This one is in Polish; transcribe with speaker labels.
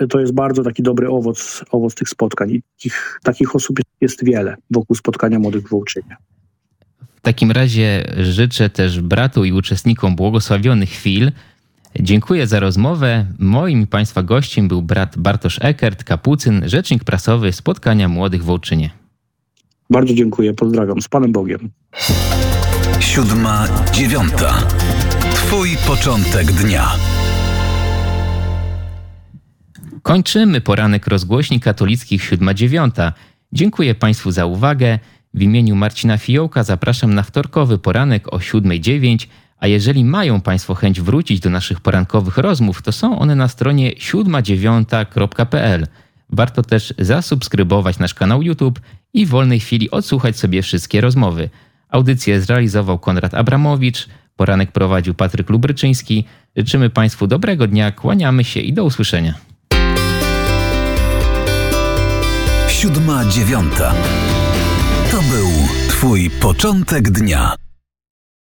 Speaker 1: to jest bardzo taki dobry owoc tych spotkań. I takich osób jest wiele wokół spotkania młodych w Wołczynie.
Speaker 2: W takim razie życzę też bratu i uczestnikom błogosławionych chwil. Dziękuję za rozmowę. Moim i Państwa gościem był brat Bartosz Eckert, kapucyn, rzecznik prasowy Spotkania Młodych w Wołczynie.
Speaker 1: Bardzo dziękuję, pozdrawiam. Z Panem Bogiem.
Speaker 3: 7:09. Twój początek dnia.
Speaker 2: Kończymy poranek rozgłośni katolickich 7:09. Dziękuję Państwu za uwagę. W imieniu Marcina Fiołka zapraszam na wtorkowy poranek o 7:09, a jeżeli mają Państwo chęć wrócić do naszych porankowych rozmów, to są one na stronie 7dziewiąta.pl. Warto też zasubskrybować nasz kanał YouTube i w wolnej chwili odsłuchać sobie wszystkie rozmowy. Audycję zrealizował Konrad Abramowicz, poranek prowadził Patryk Lubryczyński. Życzymy Państwu dobrego dnia, kłaniamy się i do usłyszenia.
Speaker 3: 7:09. To był Twój początek dnia.